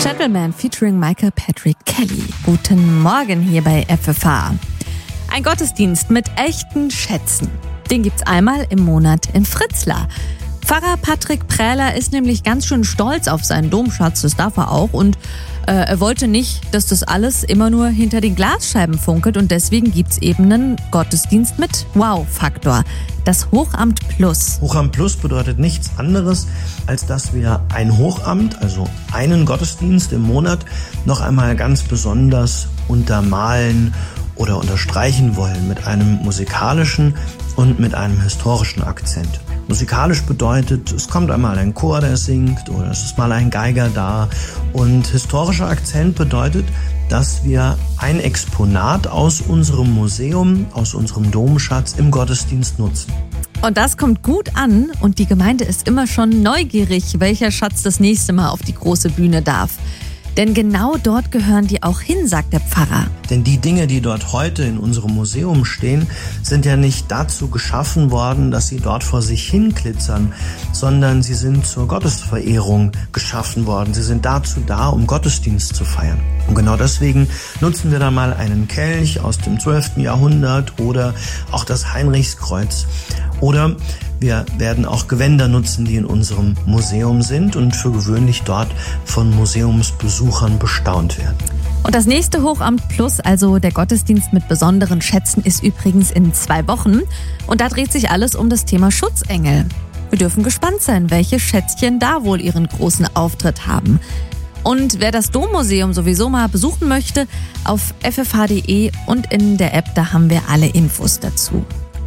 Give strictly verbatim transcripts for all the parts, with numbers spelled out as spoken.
Gentleman featuring Michael Patrick Kelly. Guten Morgen hier bei F F H. Ein Gottesdienst mit echten Schätzen. Den gibt's einmal im Monat in Fritzlar. Pfarrer Patrick Prähler ist nämlich ganz schön stolz auf seinen Domschatz, das darf er auch. Und äh, er wollte nicht, dass das alles immer nur hinter den Glasscheiben funkelt. Und deswegen gibt's eben einen Gottesdienst mit Wow-Faktor. Das Hochamt Plus. Hochamt Plus bedeutet nichts anderes, als dass wir ein Hochamt, also einen Gottesdienst im Monat, noch einmal ganz besonders untermalen oder unterstreichen wollen mit einem musikalischen und mit einem historischen Akzent. Musikalisch bedeutet, es kommt einmal ein Chor, der singt, oder es ist mal ein Geiger da. Und historischer Akzent bedeutet, dass wir ein Exponat aus unserem Museum, aus unserem Domschatz im Gottesdienst nutzen. Und das kommt gut an und die Gemeinde ist immer schon neugierig, welcher Schatz das nächste Mal auf die große Bühne darf. Denn genau dort gehören die auch hin, sagt der Pfarrer. Denn die Dinge, die dort heute in unserem Museum stehen, sind ja nicht dazu geschaffen worden, dass sie dort vor sich hin glitzern, sondern sie sind zur Gottesverehrung geschaffen worden. Sie sind dazu da, um Gottesdienst zu feiern. Und genau deswegen nutzen wir dann mal einen Kelch aus dem zwölften Jahrhundert oder auch das Heinrichskreuz. Oder wir werden auch Gewänder nutzen, die in unserem Museum sind und für gewöhnlich dort von Museumsbesuchern bestaunt werden. Und das nächste Hochamt Plus, also der Gottesdienst mit besonderen Schätzen, ist übrigens in zwei Wochen. Und da dreht sich alles um das Thema Schutzengel. Wir dürfen gespannt sein, welche Schätzchen da wohl ihren großen Auftritt haben. Und wer das Dommuseum sowieso mal besuchen möchte, auf f f h punkt d e und in der App, da haben wir alle Infos dazu.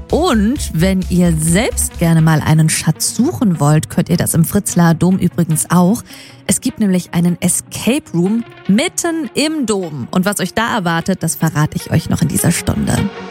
Und wenn ihr selbst gerne mal einen Schatz suchen wollt, könnt ihr das im Fritzlarer Dom übrigens auch. Es gibt nämlich einen Escape Room mitten im Dom. Und was euch da erwartet, das verrate ich euch noch in dieser Stunde.